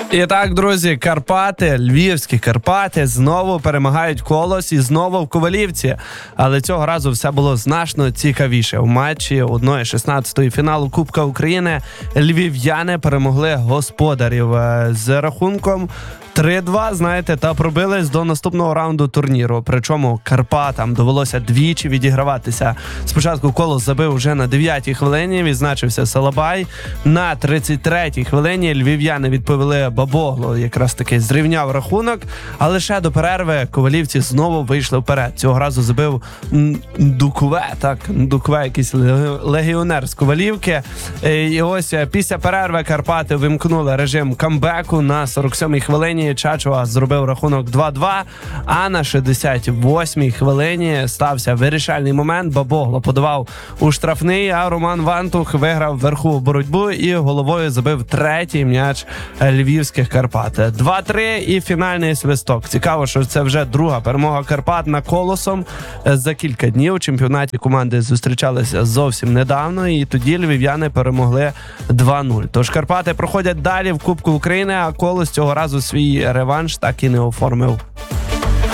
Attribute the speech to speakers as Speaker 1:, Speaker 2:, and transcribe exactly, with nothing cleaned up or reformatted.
Speaker 1: І так, друзі, Карпати, львівські Карпати знову перемагають Колос і знову в Ковалівці. Але цього разу все було значно цікавіше. У матчі одної шістнадцятої фіналу Кубка України львів'яни перемогли господарів з рахунком три-два, знаєте, та пробились до наступного раунду турніру. Причому Карпатам довелося двічі відіграватися. Спочатку Колос забив вже на дев'ятій хвилині, відзначився Салабай. На тридцять третій хвилині львів'яни відповіли Бабогло, якраз таки зрівняв рахунок. А лише до перерви ковалівці знову вийшли вперед. Цього разу забив Дукве, так, Дукве, якийсь легіонер з Ковалівки. І ось після перерви Карпати вимкнули режим камбеку. На сорок сьомій хвилині Чачуа зробив рахунок два-два, а на шістдесят восьмій хвилині стався вирішальний момент. Бабогло подавав у штрафний, а Роман Вантух виграв вверху боротьбу і головою забив третій м'яч львівських Карпат. два-три і фінальний свисток. Цікаво, що це вже друга перемога Карпат над Колосом за кілька днів. У чемпіонаті команди зустрічалися зовсім недавно, і тоді львів'яни перемогли два-нуль. Тож Карпати проходять далі в Кубку України, а Колос цього разу свій реванш так і не оформив.